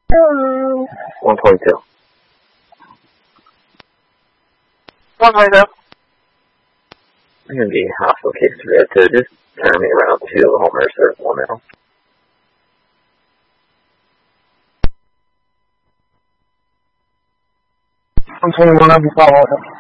122. 122. I'm going to be hospital case to red, so just turn me around to the home nurse service 1 now. I'm 21, I'll be following up.